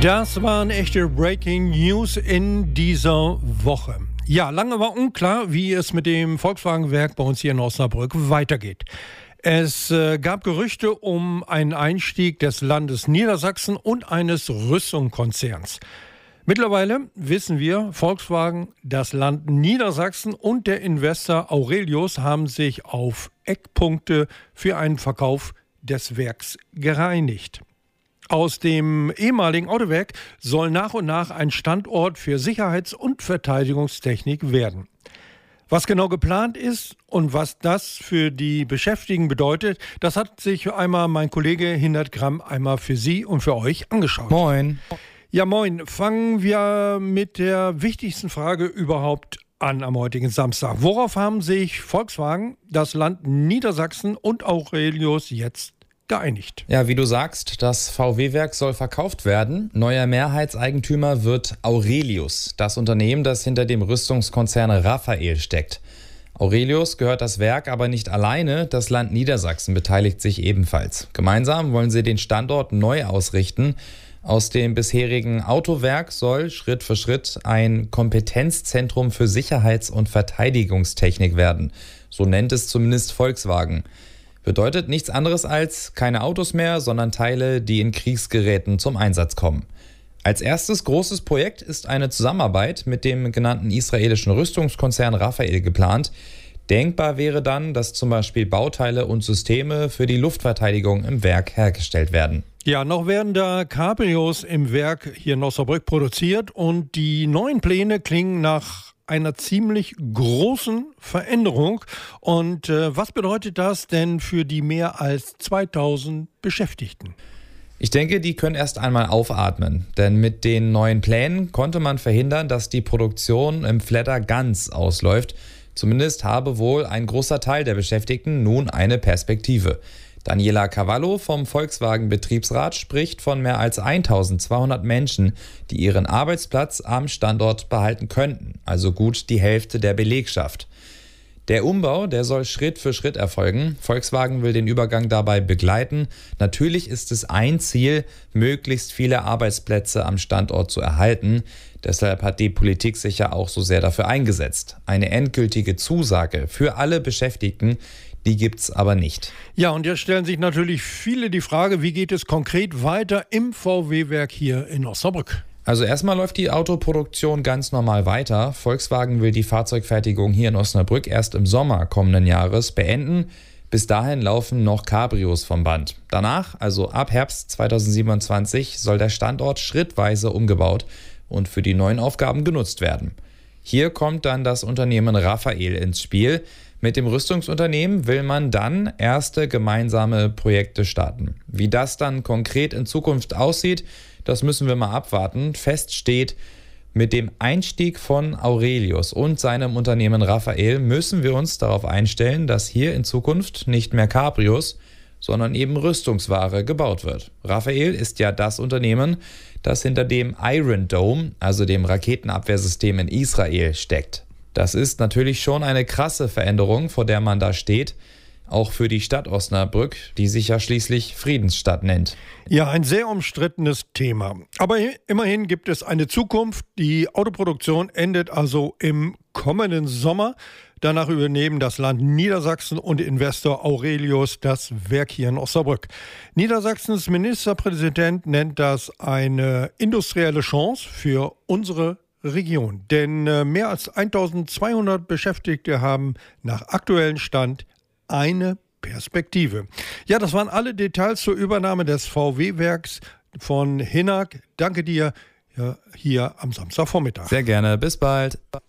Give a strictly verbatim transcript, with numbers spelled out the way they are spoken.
Das waren echte Breaking News in dieser Woche. Ja, lange war unklar, wie es mit dem Volkswagen-Werk bei uns hier in Osnabrück weitergeht. Es äh, gab Gerüchte um einen Einstieg des Landes Niedersachsen und eines Rüstungskonzerns. Mittlerweile wissen wir, Volkswagen, das Land Niedersachsen und der Investor Aurelius haben sich auf Eckpunkte für einen Verkauf des Werks geeinigt. Aus dem ehemaligen Autowerk soll nach und nach ein Standort für Sicherheits- und Verteidigungstechnik werden. Was genau geplant ist und was das für die Beschäftigten bedeutet, das hat sich einmal mein Kollege Hindert Gramm einmal für Sie und für euch angeschaut. Moin. Ja, moin. Fangen wir mit der wichtigsten Frage überhaupt an am heutigen Samstag. Worauf haben sich Volkswagen, das Land Niedersachsen und Aurelius jetzt geeinigt? Ja, wie du sagst, das V W-Werk soll verkauft werden. Neuer Mehrheitseigentümer wird Aurelius, das Unternehmen, das hinter dem Rüstungskonzern Rafael steckt. Aurelius gehört das Werk aber nicht alleine, das Land Niedersachsen beteiligt sich ebenfalls. Gemeinsam wollen sie den Standort neu ausrichten. Aus dem bisherigen Autowerk soll Schritt für Schritt ein Kompetenzzentrum für Sicherheits- und Verteidigungstechnik werden. So nennt es zumindest Volkswagen. Bedeutet nichts anderes als keine Autos mehr, sondern Teile, die in Kriegsgeräten zum Einsatz kommen. Als erstes großes Projekt ist eine Zusammenarbeit mit dem genannten israelischen Rüstungskonzern Rafael geplant. Denkbar wäre dann, dass zum Beispiel Bauteile und Systeme für die Luftverteidigung im Werk hergestellt werden. Ja, noch werden da Cabrios im Werk hier in Osnabrück produziert und die neuen Pläne klingen nach einer ziemlich großen Veränderung. Und äh, was bedeutet das denn für die mehr als zweitausend Beschäftigten? Ich denke, die können erst einmal aufatmen, denn mit den neuen Plänen konnte man verhindern, dass die Produktion im Flatter ganz ausläuft. Zumindest habe wohl ein großer Teil der Beschäftigten nun eine Perspektive. Daniela Cavallo vom Volkswagen-Betriebsrat spricht von mehr als eintausendzweihundert Menschen, die ihren Arbeitsplatz am Standort behalten könnten, also gut die Hälfte der Belegschaft. Der Umbau, der soll Schritt für Schritt erfolgen. Volkswagen will den Übergang dabei begleiten. Natürlich ist es ein Ziel, möglichst viele Arbeitsplätze am Standort zu erhalten. Deshalb hat die Politik sich ja auch so sehr dafür eingesetzt. Eine endgültige Zusage für alle Beschäftigten, die gibt's aber nicht. Ja, und jetzt stellen sich natürlich viele die Frage, wie geht es konkret weiter im V W-Werk hier in Osnabrück? Also erstmal läuft die Autoproduktion ganz normal weiter. Volkswagen will die Fahrzeugfertigung hier in Osnabrück erst im Sommer kommenden Jahres beenden. Bis dahin laufen noch Cabrios vom Band. Danach, also ab Herbst zweitausendsiebenundzwanzig, soll der Standort schrittweise umgebaut und für die neuen Aufgaben genutzt werden. Hier kommt dann das Unternehmen Rafael ins Spiel. Mit dem Rüstungsunternehmen will man dann erste gemeinsame Projekte starten. Wie das dann konkret in Zukunft aussieht, das müssen wir mal abwarten. Fest steht, mit dem Einstieg von Aurelius und seinem Unternehmen Rafael müssen wir uns darauf einstellen, dass hier in Zukunft nicht mehr Cabrios, sondern eben Rüstungsware gebaut wird. Rafael ist ja das Unternehmen, das hinter dem Iron Dome, also dem Raketenabwehrsystem in Israel, steckt. Das ist natürlich schon eine krasse Veränderung, vor der man da steht, auch für die Stadt Osnabrück, die sich ja schließlich Friedensstadt nennt. Ja, ein sehr umstrittenes Thema. Aber immerhin gibt es eine Zukunft. Die Autoproduktion endet also im kommenden Sommer. Danach übernehmen das Land Niedersachsen und Investor Aurelius das Werk hier in Osnabrück. Niedersachsens Ministerpräsident nennt das eine industrielle Chance für unsere Region. Denn äh, mehr als eintausendzweihundert Beschäftigte haben nach aktuellem Stand eine Perspektive. Ja, das waren alle Details zur Übernahme des V W-Werks von Hinnerk. Danke dir ja, hier am Samstagvormittag. Sehr gerne. Bis bald.